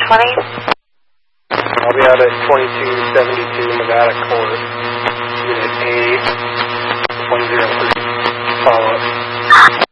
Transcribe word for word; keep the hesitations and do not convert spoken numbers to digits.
twenty? I'll be out at twenty-two seventy-two Nevada Court, Unit A, one zero three. Follow up.